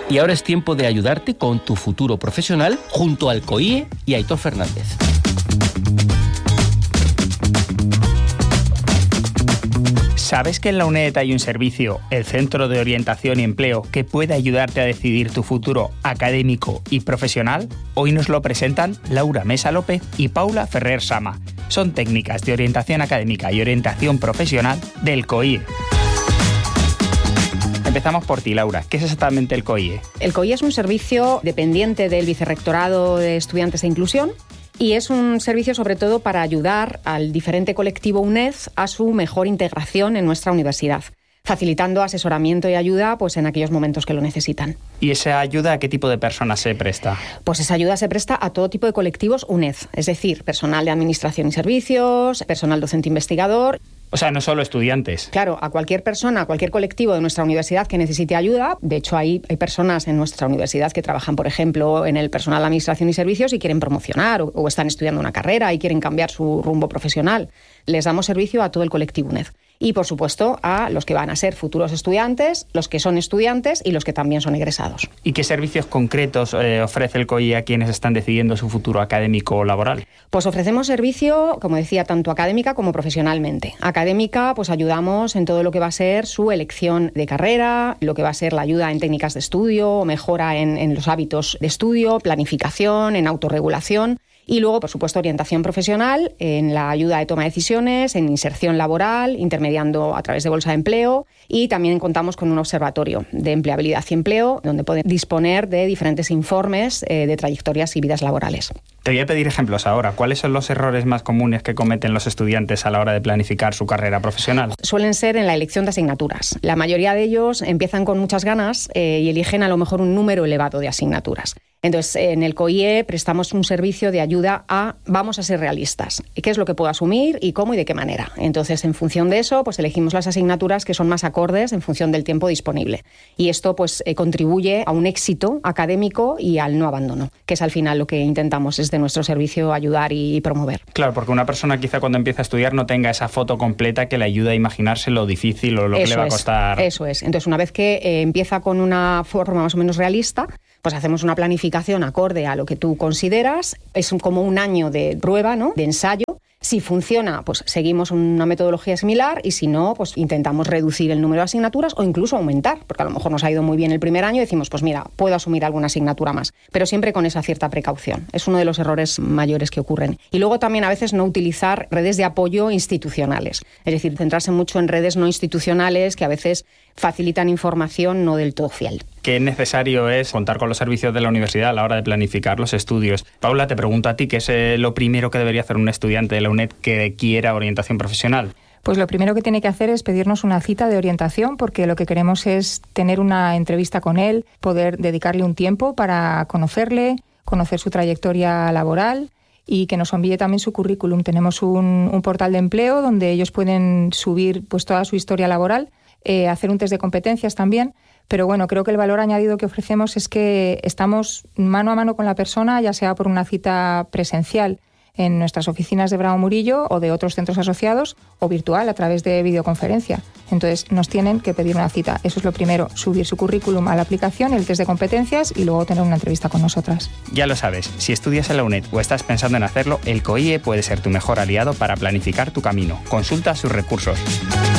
Y ahora es tiempo de ayudarte con tu futuro profesional junto al COIE y Aitor Fernández. ¿Sabes que en la UNED hay un servicio, el Centro de Orientación y Empleo, que puede ayudarte a decidir tu futuro académico y profesional? Hoy nos lo presentan Laura Mesa López y Paula Ferrer Sama. Son técnicas de orientación académica y orientación profesional del COIE. Empezamos por ti, Laura. ¿Qué es exactamente el COIE? El COIE es un servicio dependiente del Vicerrectorado de Estudiantes e Inclusión y es un servicio sobre todo para ayudar al diferente colectivo UNED a su mejor integración en nuestra universidad, facilitando asesoramiento y ayuda pues, en aquellos momentos que lo necesitan. ¿Y esa ayuda a qué tipo de personas se presta? Pues esa ayuda se presta a todo tipo de colectivos UNED, es decir, personal de administración y servicios, personal docente investigador. O sea, no solo estudiantes. Claro, a cualquier persona, a cualquier colectivo de nuestra universidad que necesite ayuda. De hecho, hay personas en nuestra universidad que trabajan, por ejemplo, en el personal de administración y servicios y quieren promocionar o están estudiando una carrera y quieren cambiar su rumbo profesional. Les damos servicio a todo el colectivo UNED. Y, por supuesto, a los que van a ser futuros estudiantes, los que son estudiantes y los que también son egresados. ¿Y qué servicios concretos ofrece el COIE a quienes están decidiendo su futuro académico o laboral? Pues ofrecemos servicio, como decía, tanto académica como profesionalmente. Académica, pues ayudamos en todo lo que va a ser su elección de carrera, lo que va a ser la ayuda en técnicas de estudio, mejora en los hábitos de estudio, planificación, en autorregulación. Y luego, por supuesto, orientación profesional en la ayuda de toma de decisiones, en inserción laboral, intermediando a través de bolsa de empleo. Y también contamos con un observatorio de empleabilidad y empleo, donde pueden disponer de diferentes informes de trayectorias y vidas laborales. Te voy a pedir ejemplos ahora. ¿Cuáles son los errores más comunes que cometen los estudiantes a la hora de planificar su carrera profesional? Suelen ser en la elección de asignaturas. La mayoría de ellos empiezan con muchas ganas y eligen a lo mejor un número elevado de asignaturas. Entonces, en el COIE prestamos un servicio de ayuda a vamos a ser realistas. ¿Qué es lo que puedo asumir y cómo y de qué manera? Entonces, en función de eso, pues elegimos las asignaturas que son más acordes en función del tiempo disponible. Y esto pues contribuye a un éxito académico y al no abandono, que es al final lo que intentamos desde nuestro servicio ayudar y promover. Claro, porque una persona quizá cuando empieza a estudiar no tenga esa foto completa que le ayude a imaginarse lo difícil o lo que le va a costar. Eso es. Entonces, una vez que empieza con una forma más o menos realista, pues hacemos una planificación acorde a lo que tú consideras. Es como un año de prueba, ¿no? De ensayo. Si funciona, pues seguimos una metodología similar y si no, pues intentamos reducir el número de asignaturas o incluso aumentar, porque a lo mejor nos ha ido muy bien el primer año y decimos, pues mira, puedo asumir alguna asignatura más, pero siempre con esa cierta precaución. Es uno de los errores mayores que ocurren. Y luego también a veces no utilizar redes de apoyo institucionales, es decir, centrarse mucho en redes no institucionales que a veces facilitan información no del todo fiel. ¿Qué necesario es contar con los servicios de la universidad a la hora de planificar los estudios? Paula, te pregunto a ti, ¿qué es lo primero que debería hacer un estudiante de la UNED que quiera orientación profesional? Pues lo primero que tiene que hacer es pedirnos una cita de orientación, porque lo que queremos es tener una entrevista con él, poder dedicarle un tiempo para conocerle, conocer su trayectoria laboral y que nos envíe también su currículum. Tenemos un portal de empleo donde ellos pueden subir pues toda su historia laboral, hacer un test de competencias también. Pero bueno, creo que el valor añadido que ofrecemos es que estamos mano a mano con la persona, ya sea por una cita presencial en nuestras oficinas de Bravo Murillo o de otros centros asociados o virtual a través de videoconferencia. Entonces nos tienen que pedir una cita. Eso es lo primero, subir su currículum a la aplicación, el test de competencias y luego tener una entrevista con nosotras. Ya lo sabes, si estudias en la UNED o estás pensando en hacerlo, el COIE puede ser tu mejor aliado para planificar tu camino. Consulta sus recursos.